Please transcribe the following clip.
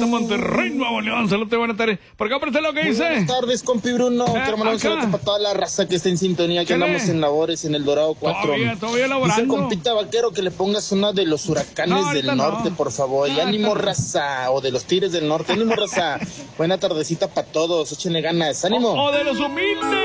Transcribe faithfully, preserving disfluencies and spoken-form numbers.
en Monterrey, Nuevo León. Saludos, buenas tardes. ¿Por qué aparece lo que dice? Buenas tardes, compi Bruno. Eh, Quiero mandar un acá. saludo para toda la raza que está en sintonía, que Chale. andamos en labores en el Dorado cuatro. Todavía, todavía Dice el laborando. compita Vaquero que le pongas una de los huracanes No, ahorita del norte, no. por favor. Y No, ánimo, ahorita no. raza. O de los Tigres del Norte. Ánimo, raza. Buena tardecita para todos. Échenle ganas. Ánimo. O de los humildes.